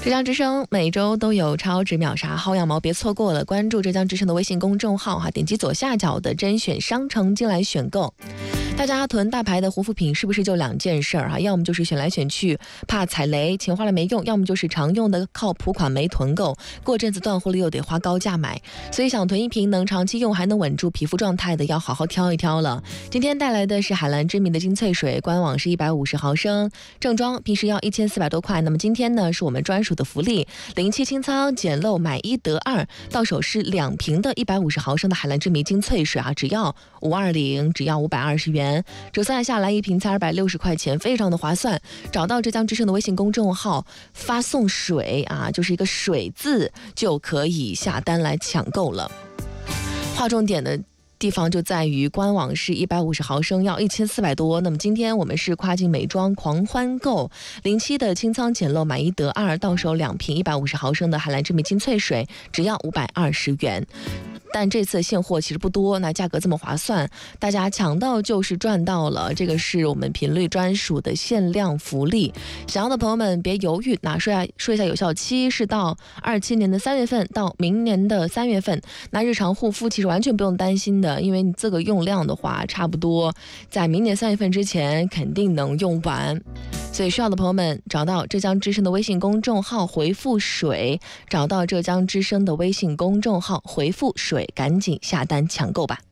浙江之声每周都有超值秒杀薅羊毛，别错过了！关注浙江之声的微信公众号点击左下角的甄选商城进来选购。大家囤大牌的护肤品是不是就两件事儿要么就是选来选去怕踩雷，钱花了没用；要么就是常用的靠谱款没囤够，过阵子断货了又得花高价买。所以想囤一瓶能长期用还能稳住皮肤状态的，要好好挑一挑了。今天带来的是海蓝之谜的精粹水，官网是150毫升，正装平时要1400多块。那么今天呢是我们专属的福利，07清仓捡漏买1得2，到手是2瓶的150毫升的海蓝之谜精粹水只要520，只要520元。折算下来一瓶才260块钱，非常的划算。找到浙江之声的微信公众号，发送水就是一个水字，就可以下单来抢购了。划重点的地方就在于官网是150毫升要1400多，那么今天我们是跨境美妆狂欢购，07的清仓捡漏买1得2，到手2瓶150毫升的海蓝之谜精粹水，只要520元。但这次现货其实不多，那价格这么划算，大家抢到就是赚到了。这个是我们频率专属的限量福利，想要的朋友们别犹豫。那说一下有效期是到27年的3月份到明年的3月份。那日常护肤其实完全不用担心的，因为你这个用量的话，差不多在明年3月份之前肯定能用完。所以需要的朋友们找到浙江之声的微信公众号回复水，找到浙江之声的微信公众号回复水，赶紧下单抢购吧。